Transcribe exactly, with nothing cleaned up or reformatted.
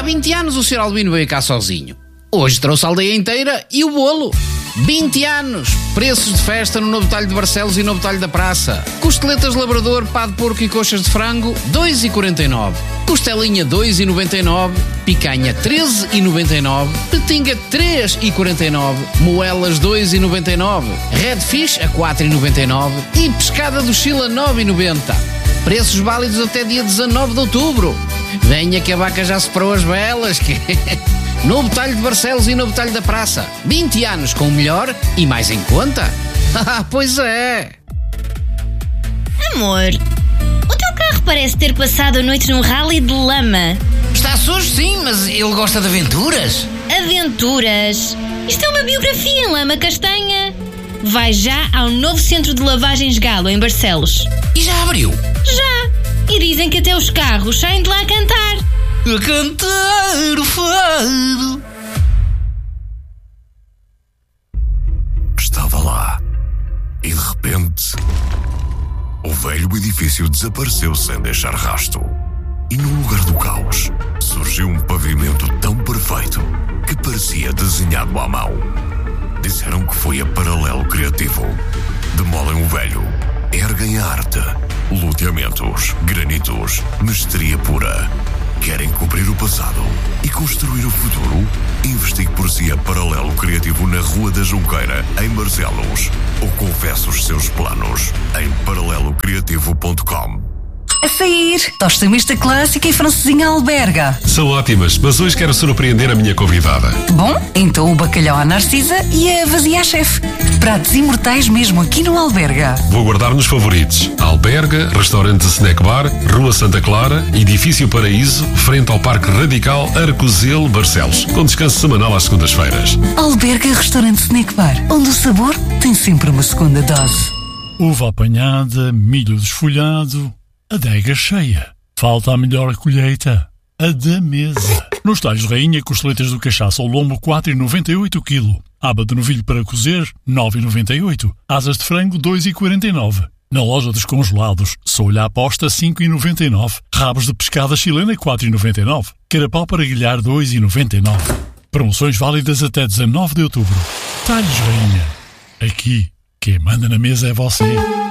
Há vinte anos o senhor Albino veio cá sozinho. Hoje trouxe a aldeia inteira e o bolo. vinte anos. Preços de festa no Novo Talho de Barcelos e Novo Talho da Praça. Costeletas labrador, pá de porco e coxas de frango, dois vírgula quarenta e nove. Costelinha, dois vírgula noventa e nove. Picanha, treze vírgula noventa e nove. Petinga, três vírgula quarenta e nove. Moelas, dois vírgula noventa e nove. Redfish, a quatro vírgula noventa e nove. E pescada do Chile, a nove vírgula noventa. Preços válidos até dia dezanove de outubro. Venha que a vaca já separou as velas. Que... Novo Talho de Barcelos e Novo Talho da Praça. vinte anos com o melhor e mais em conta. Ah, pois é. Amor, o teu carro parece ter passado a noite num rally de lama. Está sujo, sim, mas ele gosta de aventuras. Aventuras? Isto é uma biografia em lama castanha. Vai já ao novo centro de lavagens Galo, em Barcelos. E já abriu? Já. E dizem que até os carros saem de lá a cantar. A cantar o fado. Estava lá e de repente o velho edifício desapareceu sem deixar rasto. E no lugar do caos surgiu um pavimento tão perfeito que parecia desenhado à mão. Disseram que foi a Paralelo Criativo. Demolem o velho, erguem a arte, loteamentos, granitos, mestria pura. Querem cobrir o passado e construir o futuro? Investigue por si a Paralelo Criativo na Rua da Junqueira, em Barcelos. Ou confesse os seus planos em paralelo criativo ponto com. A sair, tosta mista clássica e francesinha alberga. São ótimas, mas hoje quero surpreender a minha convidada. Bom, então o bacalhau à Narcisa e a vazia à chefe. Pratos imortais mesmo aqui no Alberga. Vou guardar nos favoritos. Alberga, restaurante Snack Bar, Rua Santa Clara, Edifício Paraíso, frente ao Parque Radical Arcozelo, Barcelos, com descanso semanal às segundas-feiras. Alberga Restaurante Snack Bar, onde o sabor tem sempre uma segunda dose. Uva apanhada, milho desfolhado, adega cheia. Falta a melhor colheita, a da mesa. Nos talhos rainha, costeletas do cachaço ao lombo, quatro vírgula noventa e oito o quilo. Aba de novilho para cozer, nove vírgula noventa e oito. Asas de frango, dois vírgula quarenta e nove. Na loja dos congelados, solha à posta, cinco vírgula noventa e nove. Rabos de pescada chilena, quatro vírgula noventa e nove. Carapau para grelhar, dois vírgula noventa e nove. Promoções válidas até dezanove de outubro. Talhos rainha. Aqui, quem manda na mesa é você.